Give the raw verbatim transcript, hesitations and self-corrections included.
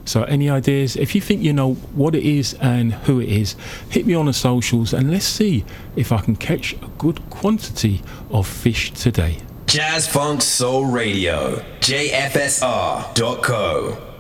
So any ideas? If you think you know what it is and who it is, hit me on the socials and let's see if I can catch a good quantity of fish today. Jazz Funk Soul Radio, J F S R dot co.